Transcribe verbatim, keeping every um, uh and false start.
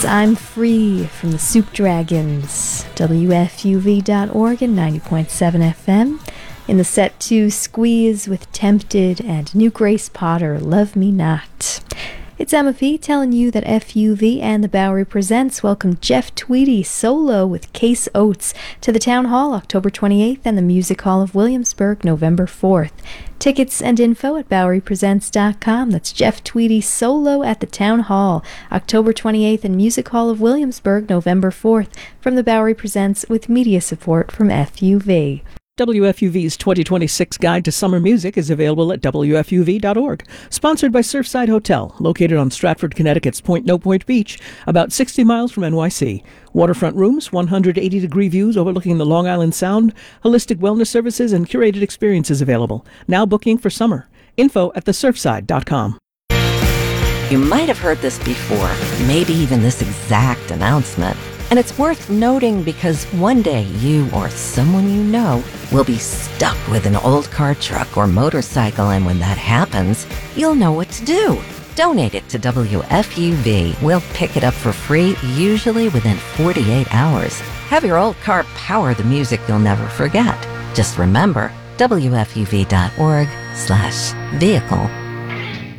I'm Free from the Soup Dragons, W F U V dot org and ninety point seven F M. In the set to Squeeze with Tempted and New Grace Potter, Love Me Not. It's Emma P telling you that F U V and the Bowery Presents welcome Jeff Tweedy solo with Case Oates to the Town Hall October twenty-eighth and the Music Hall of Williamsburg November fourth. Tickets and info at Bowery Presents dot com. That's Jeff Tweedy solo at the Town Hall October twenty-eighth and Music Hall of Williamsburg November fourth from the Bowery Presents with media support from F U V. W F U V's twenty twenty-six Guide to Summer Music is available at W F U V dot org. Sponsored by Surfside Hotel, located on Stratford, Connecticut's Point No Point Beach, about sixty miles from N Y C. Waterfront rooms, one hundred eighty degree views overlooking the Long Island Sound, holistic wellness services, and curated experiences available. Now booking for summer. Info at the surfside dot com. You might have heard this before, maybe even this exact announcement. And it's worth noting because one day you or someone you know will be stuck with an old car, truck, or motorcycle, and when that happens, you'll know what to do. Donate it to W F U V. We'll pick it up for free, usually within forty-eight hours. Have your old car power the music you'll never forget. Just remember, W F U V dot org slash vehicle